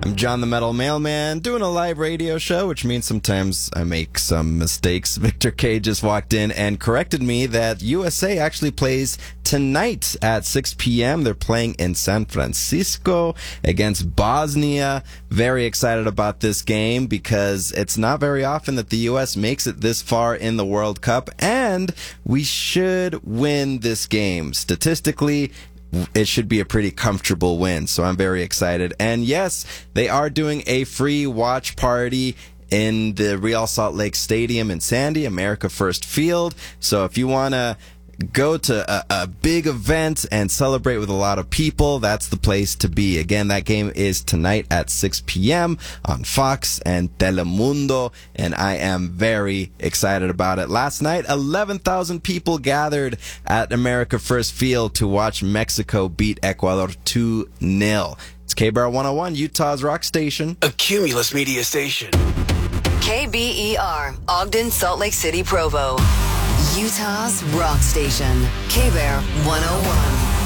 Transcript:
I'm John the Metal Mailman, doing a live radio show, which means sometimes I make some mistakes. Victor K just walked in and corrected me that USA actually plays tonight at 6 p.m. They're playing in San Francisco against Bosnia. Very excited about this game because it's not very often that the U.S. makes it this far in the World Cup, and we should win this game. Statistically, it should be a pretty comfortable win, so I'm very excited. And yes, they are doing a free watch party in the Real Salt Lake Stadium in Sandy, America First Field. So if you want to go to a big event and celebrate with a lot of people, that's the place to be. Again, that game is tonight at 6 p.m. on Fox and Telemundo, and I am very excited about it. Last night, 11,000 people gathered at America First Field to watch Mexico beat Ecuador 2-0. It's KBR 101, Utah's rock station. A Cumulus Media station. KBER, Ogden, Salt Lake City, Provo. Utah's rock station, KBER 101.